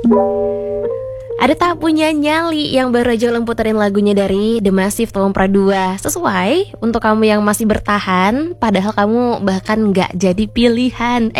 Ada tak punya nyali yang baru aja puterin lagunya dari The Massive Tahun Pradua. Sesuai untuk kamu yang masih bertahan, padahal kamu bahkan gak jadi pilihan.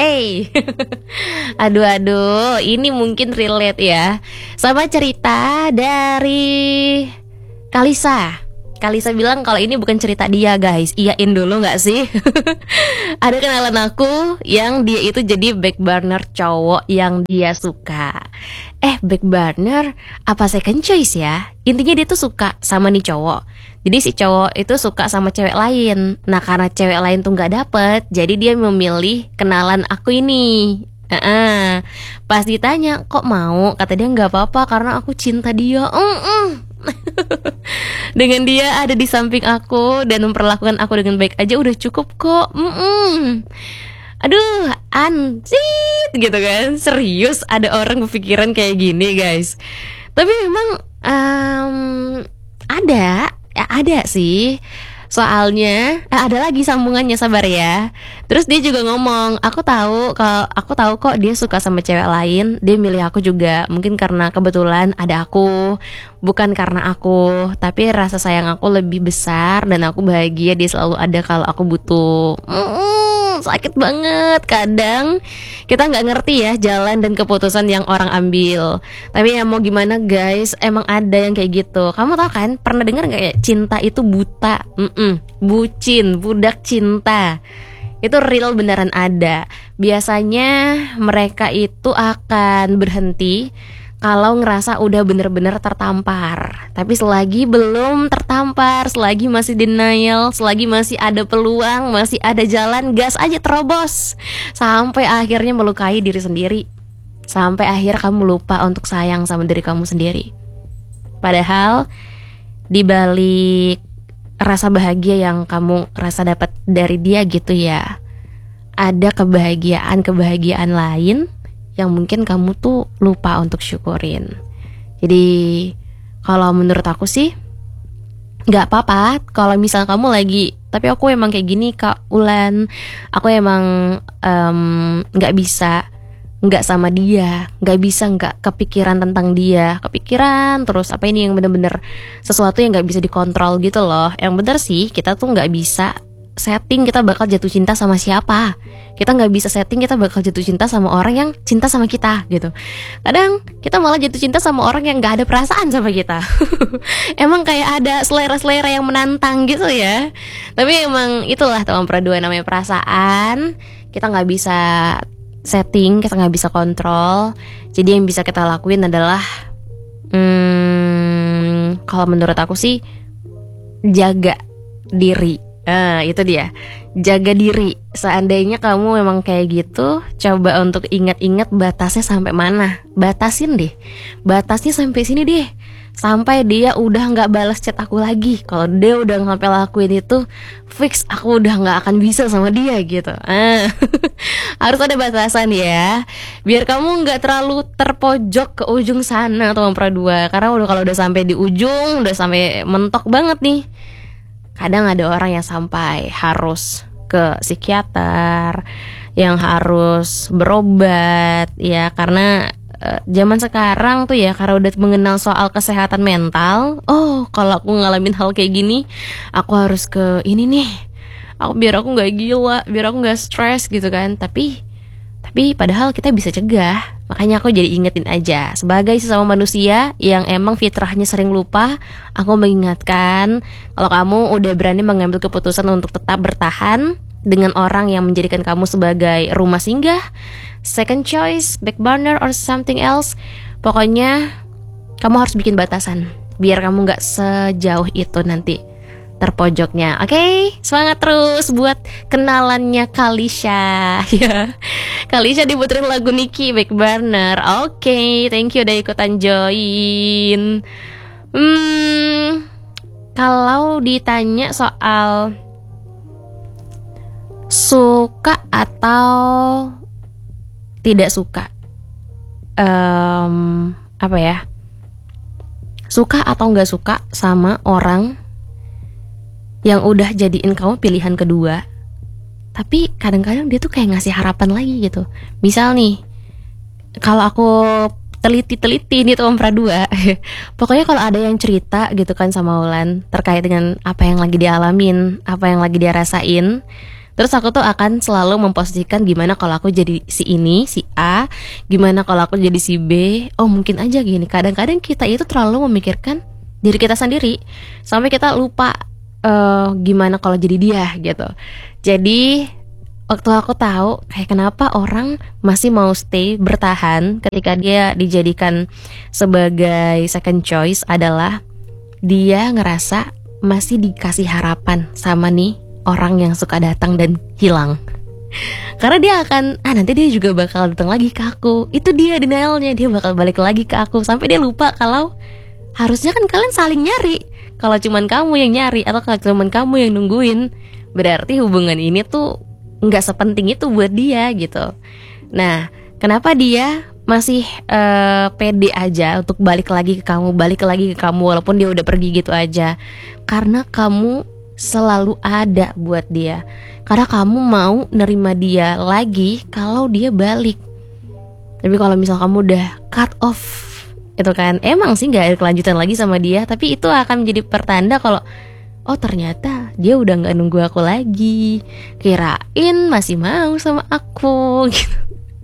Aduh, ini mungkin relate ya sama cerita dari Kalisa. Kalisa bilang kalau ini bukan cerita dia guys. Iyain dulu gak sih? Ada kenalan aku yang dia itu jadi back burner cowok yang dia suka. Back burner apa second choice ya? Intinya dia tuh suka sama nih cowok. Jadi si cowok itu suka sama cewek lain. Nah karena cewek lain tuh gak dapet, jadi dia memilih kenalan aku ini. Pas ditanya kok mau, kata dia gak apa-apa karena aku cinta dia. Dengan dia ada di samping aku dan memperlakukan aku dengan baik aja udah cukup kok. Aduh, anjir gitu kan. Serius ada orang berpikiran kayak gini guys. Tapi memang ada sih. Soalnya ada lagi sambungannya, sabar ya. Terus dia juga ngomong, aku tahu kok dia suka sama cewek lain. Dia milih aku juga, mungkin karena kebetulan ada aku, bukan karena aku. Tapi rasa sayang aku lebih besar dan aku bahagia dia selalu ada kalau aku butuh. Sakit banget. Kadang kita nggak ngerti ya jalan dan keputusan yang orang ambil. Tapi ya mau gimana guys, emang ada yang kayak gitu. Kamu tahu kan, pernah dengar nggak ya cinta itu buta? Bucin, budak cinta. Itu real, beneran ada. Biasanya mereka itu akan berhenti kalau ngerasa udah bener-bener tertampar. Tapi selagi belum tertampar, selagi masih denial, selagi masih ada peluang, masih ada jalan, gas aja terobos. Sampai akhirnya melukai diri sendiri. Sampai akhir kamu lupa untuk sayang sama diri kamu sendiri. Padahal dibalik rasa bahagia yang kamu rasa dapat dari dia gitu ya, ada kebahagiaan lain yang mungkin kamu tuh lupa untuk syukurin. Jadi kalau menurut aku sih gak apa-apa kalau misal kamu lagi, tapi aku emang kayak gini Kak Ulan, aku emang gak bisa gak sama dia, gak bisa gak kepikiran tentang dia, kepikiran terus apa ini yang bener-bener sesuatu yang gak bisa dikontrol gitu loh. Yang bener sih kita tuh gak bisa setting kita bakal jatuh cinta sama siapa. Kita gak bisa setting kita bakal jatuh cinta sama orang yang cinta sama kita gitu. Kadang kita malah jatuh cinta sama orang yang gak ada perasaan sama kita. Emang kayak ada selera-selera yang menantang gitu ya. Tapi emang itulah Tahun Pradua, namanya perasaan. Kita gak bisa setting, kita gak bisa kontrol. Jadi yang bisa kita lakuin adalah kalau menurut aku sih jaga diri. Itu dia, jaga diri. Seandainya kamu memang kayak gitu, coba untuk ingat-ingat batasnya sampai mana. Batasin deh, batasnya sampai sini deh. Sampai dia udah gak balas chat aku lagi. Kalau dia udah sampai lakuin itu, fix aku udah gak akan bisa sama dia gitu. Harus ada batasan ya, biar kamu gak terlalu terpojok ke ujung sana Tahun Pradua. Karena kalau udah sampai di ujung, udah sampai mentok banget nih. Kadang ada orang yang sampai harus ke psikiater, yang harus berobat ya, karena zaman sekarang tuh ya, karena udah mengenal soal kesehatan mental. Kalau aku ngalamin hal kayak gini, aku harus ke ini nih, biar aku gak gila, biar aku gak stres gitu kan. Tapi padahal kita bisa cegah. Makanya aku jadi ingetin aja, sebagai sesama manusia yang emang fitrahnya sering lupa, aku mengingatkan kalau kamu udah berani mengambil keputusan untuk tetap bertahan dengan orang yang menjadikan kamu sebagai rumah singgah, second choice, back burner, or something else. Pokoknya kamu harus bikin batasan biar kamu gak sejauh itu nanti terpojoknya. Oke, semangat terus buat kenalannya Kalisa ya. Kalisa diputerin lagu Niki, Back Burner. Oke, thank you udah ikutan join. Kalau ditanya soal suka atau tidak suka, apa ya, suka atau nggak suka sama orang yang udah jadiin kamu pilihan kedua, tapi kadang-kadang dia tuh kayak ngasih harapan lagi gitu. Misal nih, kalau aku teliti-teliti nih Tuan Pradua. Pokoknya kalau ada yang cerita gitu kan sama Wulan terkait dengan apa yang lagi dia alamin, apa yang lagi dia rasain, terus aku tuh akan selalu memposisikan gimana kalau aku jadi si ini, si A, gimana kalau aku jadi si B. Oh mungkin aja gini, kadang-kadang kita itu terlalu memikirkan diri kita sendiri sampai kita lupa gimana kalau jadi dia gitu. Jadi waktu aku tahu kayak kenapa orang masih mau stay bertahan ketika dia dijadikan sebagai second choice adalah dia ngerasa masih dikasih harapan sama nih orang yang suka datang dan hilang. Karena dia akan nanti dia juga bakal datang lagi ke aku. Itu dia denialnya, dia bakal balik lagi ke aku sampai dia lupa kalau harusnya kan kalian saling nyari. Kalau cuman kamu yang nyari atau kalau cuman kamu yang nungguin, berarti hubungan ini tuh nggak sepenting itu buat dia gitu. Nah, kenapa dia masih pede aja untuk balik lagi ke kamu walaupun dia udah pergi gitu aja? Karena kamu selalu ada buat dia. Karena kamu mau nerima dia lagi kalau dia balik. Tapi kalau misal kamu udah cut off, itu kan emang sih nggak ada kelanjutan lagi sama dia, tapi itu akan menjadi pertanda kalau oh ternyata dia udah nggak nunggu aku lagi, kirain masih mau sama aku gitu.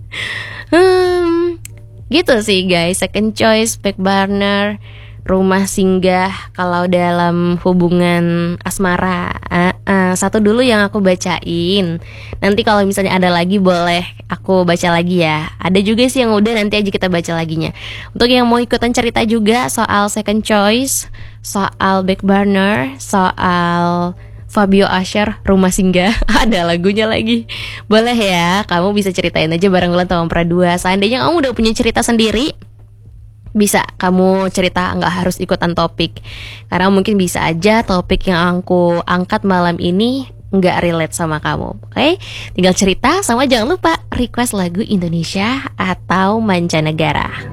Gitu sih guys, second choice, back burner, rumah singgah kalau dalam hubungan asmara. Satu dulu yang aku bacain. Nanti kalau misalnya ada lagi boleh aku baca lagi ya. Ada juga sih yang udah, nanti aja kita baca laginya. Untuk yang mau ikutan cerita juga soal second choice, soal back burner, soal Fabio Asher, rumah singgah, ada lagunya lagi. Boleh ya, kamu bisa ceritain aja bareng Wulan Tuan Pradua. Seandainya kamu udah punya cerita sendiri, bisa kamu cerita, nggak harus ikutan topik. Karena mungkin bisa aja topik yang aku angkat malam ini nggak relate sama kamu. Oke? Tinggal cerita, sama jangan lupa request lagu Indonesia atau mancanegara.